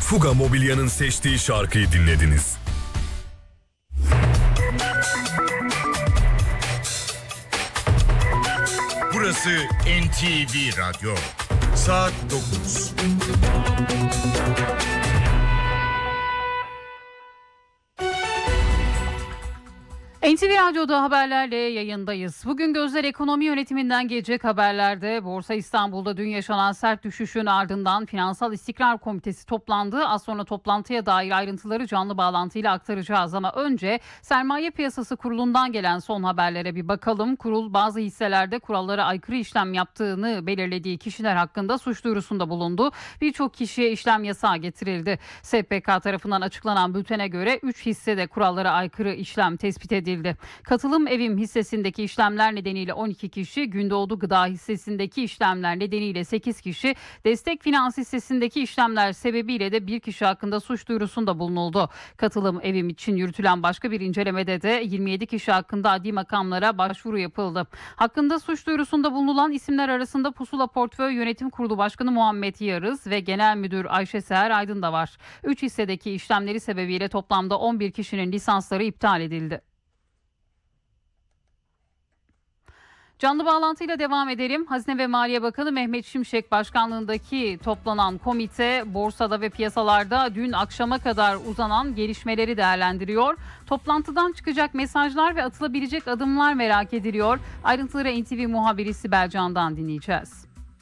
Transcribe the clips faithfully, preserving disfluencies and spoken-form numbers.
Fuga Mobilya'nın seçtiği şarkıyı dinlediniz. Burası N T V Radyo. Saat dokuz. N T V Radyo'da haberlerle yayındayız. Bugün gözler ekonomi yönetiminden gelecek haberlerde. Borsa İstanbul'da dün yaşanan sert düşüşün ardından Finansal İstikrar Komitesi toplandı. Az sonra toplantıya dair ayrıntıları canlı bağlantıyla aktaracağız. Ama önce Sermaye Piyasası Kurulu'ndan gelen son haberlere bir bakalım. Kurul bazı hisselerde kurallara aykırı işlem yaptığını belirlediği kişiler hakkında suç duyurusunda bulundu. Birçok kişiye işlem yasağı getirildi. S P K tarafından açıklanan bültene göre üç hissede kurallara aykırı işlem tespit edildi. Katılım Evim hissesindeki işlemler nedeniyle on iki kişi, Gündoğdu Gıda hissesindeki işlemler nedeniyle sekiz kişi, Destek Finans hissesindeki işlemler sebebiyle de bir kişi hakkında suç duyurusunda bulunuldu. Katılım Evim için yürütülen başka bir incelemede de yirmi yedi kişi hakkında adli makamlara başvuru yapıldı. Hakkında suç duyurusunda bulunulan isimler arasında Pusula Portföy Yönetim Kurulu Başkanı Muhammed Yarız ve Genel Müdür Ayşe Seher Aydın da var. üç hissedeki işlemleri sebebiyle toplamda on bir kişinin lisansları iptal edildi. Canlı bağlantıyla devam edelim. Hazine ve Maliye Bakanı Mehmet Şimşek başkanlığındaki toplanan komite borsada ve piyasalarda dün akşama kadar uzanan gelişmeleri değerlendiriyor. Toplantıdan çıkacak mesajlar ve atılabilecek adımlar merak ediliyor. Ayrıntıları N T V muhabiri Sibel Can'dan dinleyeceğiz.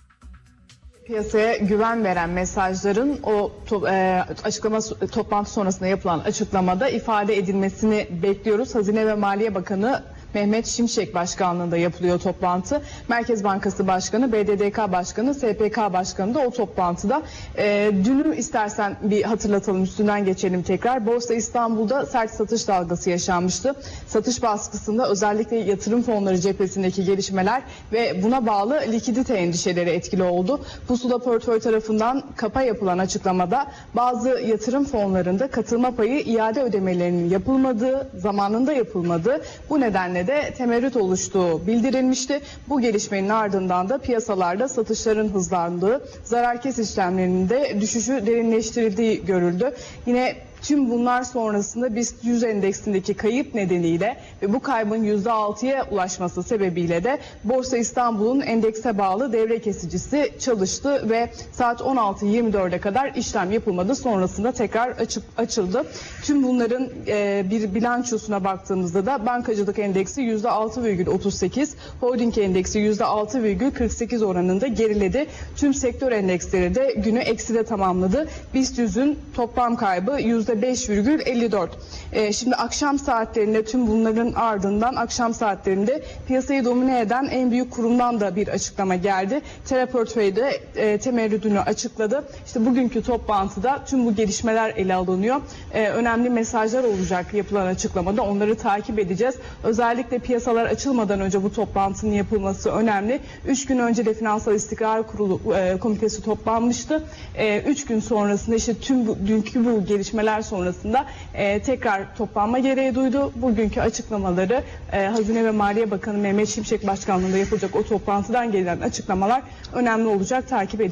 Piyasaya güven veren mesajların o to, e, açıklama toplantı sonrasında yapılan açıklamada ifade edilmesini bekliyoruz. Hazine ve Maliye Bakanı Mehmet Şimşek başkanlığında yapılıyor toplantı. Merkez Bankası Başkanı, B D D K Başkanı, S P K Başkanı da o toplantıda. E, dünü istersen bir hatırlatalım, üstünden geçelim tekrar. Borsa İstanbul'da sert satış dalgası yaşanmıştı. Satış baskısında özellikle yatırım fonları cephesindeki gelişmeler ve buna bağlı likidite endişeleri etkili oldu. Pusula Portföy tarafından kapa yapılan açıklamada bazı yatırım fonlarında katılma payı iade ödemelerinin yapılmadığı, zamanında yapılmadığı, bu nedenle de temerrüt oluştuğu bildirilmişti. Bu gelişmenin ardından da piyasalarda satışların hızlandığı, zarar kes işlemlerinin de düşüşü derinleştirildiği görüldü. Yine tüm bunlar sonrasında BIST yüz endeksindeki kayıp nedeniyle ve bu kaybın yüzde altıya ulaşması sebebiyle de Borsa İstanbul'un endekse bağlı devre kesicisi çalıştı ve saat on altı yirmi dörde kadar işlem yapılmadı. Sonrasında tekrar açıp açıldı. Tüm bunların e, bir bilançosuna baktığımızda da bankacılık endeksi yüzde altı virgül otuz sekiz, holding endeksi yüzde altı virgül kırk sekiz oranında geriledi. Tüm sektör endeksleri de günü ekside tamamladı. BIST yüzün toplam kaybı yüzde beş virgül elli dört. Ee, şimdi akşam saatlerinde tüm bunların ardından akşam saatlerinde piyasayı domine eden en büyük kurumdan da bir açıklama geldi. Terra Portföy'de e, temerrüdünü açıkladı. İşte bugünkü toplantıda tüm bu gelişmeler ele alınıyor. Ee, önemli mesajlar olacak yapılan açıklamada. Onları takip edeceğiz. Özellikle piyasalar açılmadan önce bu toplantının yapılması önemli. Üç gün önce de Finansal İstikrar Kurulu e, Komitesi toplanmıştı. E, üç gün sonrasında işte tüm bu, dünkü bu gelişmeler sonrasında e, tekrar toplanma gereği duydu. Bugünkü açıklamaları e, Hazine ve Maliye Bakanı Mehmet Şimşek başkanlığında yapılacak o toplantıdan gelen açıklamalar önemli olacak, takip edeceğiz.